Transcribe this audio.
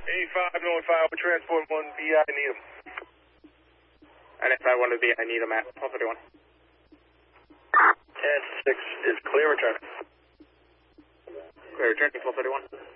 85 North 5, transport 1BI, need him. And if I want to be, I need him at 1231. 10-6 is clear return. Clear return, 1231.